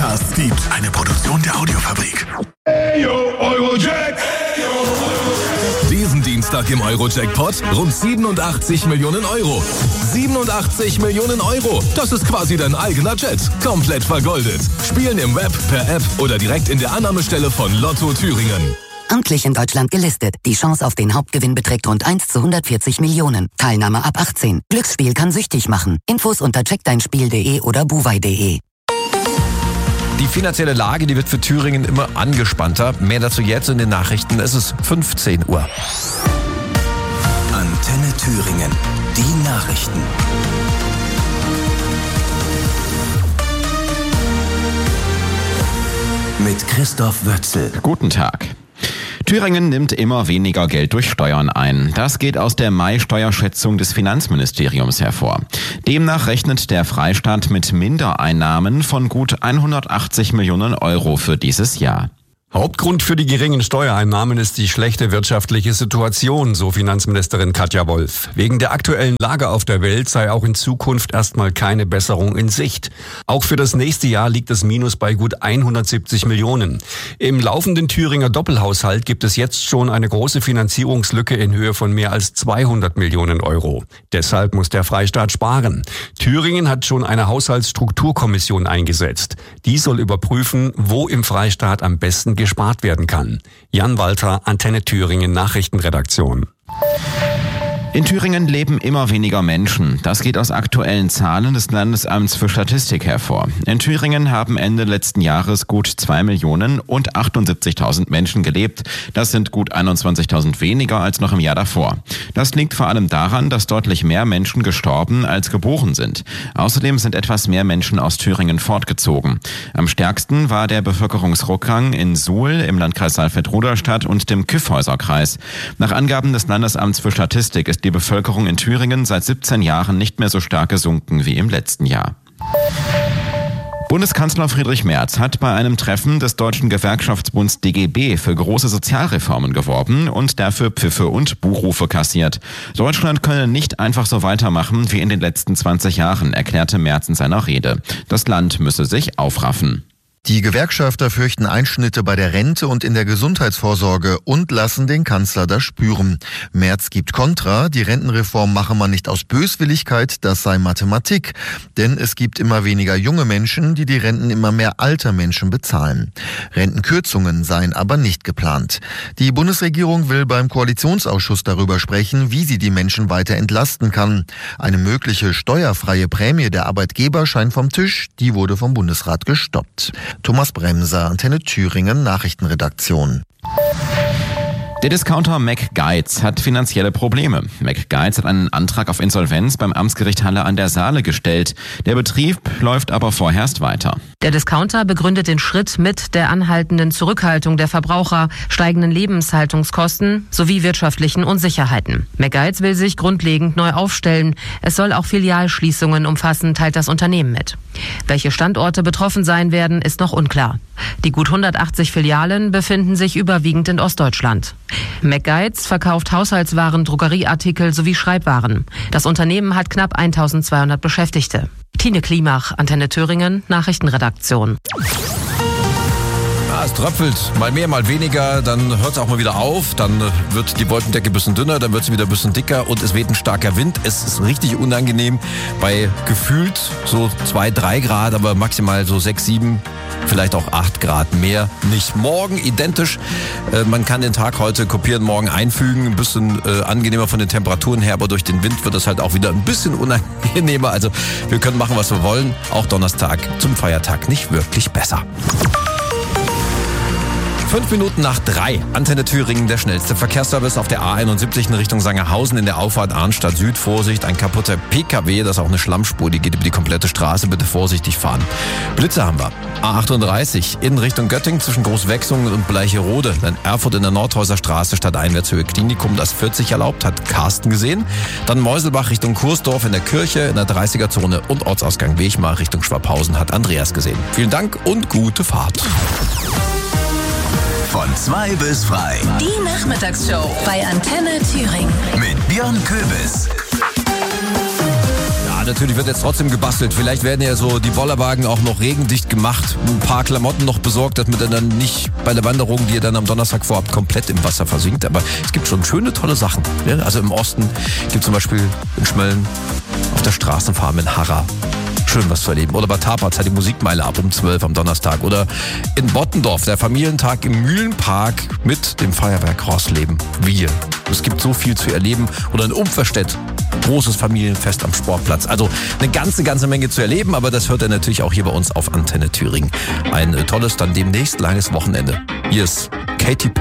Podcasts gibt. Eine Produktion der Audiofabrik. Hey, yo, Eurojack! Diesen Dienstag im Eurojackpot rund 87 Millionen Euro. 87 Millionen Euro. Das ist quasi dein eigener Jet. Komplett vergoldet. Spielen im Web, per App oder direkt in der Annahmestelle von Lotto Thüringen. Amtlich in Deutschland gelistet. Die Chance auf den Hauptgewinn beträgt rund 1 zu 140 Millionen. Teilnahme ab 18. Glücksspiel kann süchtig machen. Infos unter checkdeinspiel.de oder buwei.de. Die finanzielle Lage, die wird für Thüringen immer angespannter. Mehr dazu jetzt in den Nachrichten. Es ist 15 Uhr. Antenne Thüringen. Die Nachrichten. Mit Christoph Wötzel. Guten Tag. Thüringen nimmt immer weniger Geld durch Steuern ein. Das geht aus der Mai-Steuerschätzung des Finanzministeriums hervor. Demnach rechnet der Freistaat mit Mindereinnahmen von gut 180 Millionen Euro für dieses Jahr. Hauptgrund für die geringen Steuereinnahmen ist die schlechte wirtschaftliche Situation, so Finanzministerin Katja Wolf. Wegen der aktuellen Lage auf der Welt sei auch in Zukunft erstmal keine Besserung in Sicht. Auch für das nächste Jahr liegt das Minus bei gut 170 Millionen. Im laufenden Thüringer Doppelhaushalt gibt es jetzt schon eine große Finanzierungslücke in Höhe von mehr als 200 Millionen Euro. Deshalb muss der Freistaat sparen. Thüringen hat schon eine Haushaltsstrukturkommission eingesetzt. Die soll überprüfen, wo im Freistaat am besten gespart werden kann. Jan Walter, Antenne Thüringen Nachrichtenredaktion. In Thüringen leben immer weniger Menschen. Das geht aus aktuellen Zahlen des Landesamts für Statistik hervor. In Thüringen haben Ende letzten Jahres gut 2.078.000 Menschen gelebt. Das sind gut 21.000 weniger als noch im Jahr davor. Das liegt vor allem daran, dass deutlich mehr Menschen gestorben als geboren sind. Außerdem sind etwas mehr Menschen aus Thüringen fortgezogen. Am stärksten war der Bevölkerungsrückgang in Suhl im Landkreis Saalfeld-Ruderstadt und dem Kyffhäuser-Kreis. Nach Angaben des Landesamts für Statistik ist die Bevölkerung in Thüringen seit 17 Jahren nicht mehr so stark gesunken wie im letzten Jahr. Bundeskanzler Friedrich Merz hat bei einem Treffen des Deutschen Gewerkschaftsbunds DGB für große Sozialreformen geworben und dafür Pfiffe und Buhrufe kassiert. Deutschland könne nicht einfach so weitermachen wie in den letzten 20 Jahren, erklärte Merz in seiner Rede. Das Land müsse sich aufraffen. Die Gewerkschafter fürchten Einschnitte bei der Rente und in der Gesundheitsvorsorge und lassen den Kanzler das spüren. Merz gibt Kontra, die Rentenreform mache man nicht aus Böswilligkeit, das sei Mathematik. Denn es gibt immer weniger junge Menschen, die Renten immer mehr alter Menschen bezahlen. Rentenkürzungen seien aber nicht geplant. Die Bundesregierung will beim Koalitionsausschuss darüber sprechen, wie sie die Menschen weiter entlasten kann. Eine mögliche steuerfreie Prämie der Arbeitgeber scheint vom Tisch, die wurde vom Bundesrat gestoppt. Thomas Bremser, Antenne Thüringen Nachrichtenredaktion. Der Discounter McGuides hat finanzielle Probleme. McGuides hat einen Antrag auf Insolvenz beim Amtsgericht Halle an der Saale gestellt. Der Betrieb läuft aber vorerst weiter. Der Discounter begründet den Schritt mit der anhaltenden Zurückhaltung der Verbraucher, steigenden Lebenshaltungskosten sowie wirtschaftlichen Unsicherheiten. McGuides will sich grundlegend neu aufstellen. Es soll auch Filialschließungen umfassen, teilt das Unternehmen mit. Welche Standorte betroffen sein werden, ist noch unklar. Die gut 180 Filialen befinden sich überwiegend in Ostdeutschland. McGuides verkauft Haushaltswaren, Drogerieartikel sowie Schreibwaren. Das Unternehmen hat knapp 1200 Beschäftigte. Tine Klimach, Antenne Thüringen, Nachrichtenredaktion. Es tröpfelt, mal mehr, mal weniger, dann hört es auch mal wieder auf, dann wird die Wolkendecke ein bisschen dünner, dann wird sie wieder ein bisschen dicker und es weht ein starker Wind. Es ist richtig unangenehm bei gefühlt so 2-3 Grad, aber maximal so 6-7, vielleicht auch 8 Grad mehr. Nicht morgen identisch, man kann den Tag heute kopieren, morgen einfügen, ein bisschen angenehmer von den Temperaturen her, aber durch den Wind wird es halt auch wieder ein bisschen unangenehmer. Also wir können machen, was wir wollen, auch Donnerstag zum Feiertag nicht wirklich besser. 5 Minuten nach 3. Antenne Thüringen, der schnellste Verkehrsservice auf der A71 in Richtung Sangerhausen in der Auffahrt Arnstadt Süd. Vorsicht, ein kaputter PKW, das ist auch eine Schlammspur, die geht über die komplette Straße. Bitte vorsichtig fahren. Blitze haben wir. A38 in Richtung Göttingen zwischen Großwechsungen und Bleicherode. Dann Erfurt in der Nordhäuser Straße statt Einwärtshöhe Klinikum, das 40 erlaubt, hat Carsten gesehen. Dann Meuselbach Richtung Kursdorf in der Kirche in der 30er-Zone und Ortsausgang Wechmar Richtung Schwabhausen hat Andreas gesehen. Vielen Dank und gute Fahrt. Von 2 bis frei. Die Nachmittagsshow bei Antenne Thüringen. Mit Björn Köbis. Ja, natürlich wird jetzt trotzdem gebastelt. Vielleicht werden ja so die Bollerwagen auch noch regendicht gemacht. Ein paar Klamotten noch besorgt, dass man dann nicht bei der Wanderung, die ihr dann am Donnerstag vorhabt, komplett im Wasser versinkt. Aber es gibt schon schöne, tolle Sachen. Ja, also im Osten gibt es zum Beispiel in Schmölln auf der Straßenfarm in Harra schön was zu erleben. Oder bei Tapaz hat die Musikmeile ab um 12 am Donnerstag. Oder in Bottendorf, der Familientag im Mühlenpark mit dem Feuerwerk Rossleben. Es gibt so viel zu erleben. Oder in Umverstedt, großes Familienfest am Sportplatz. Also eine ganze Menge zu erleben, aber das hört ihr natürlich auch hier bei uns auf Antenne Thüringen. Ein tolles, dann demnächst langes Wochenende. Hier ist Katy Perry.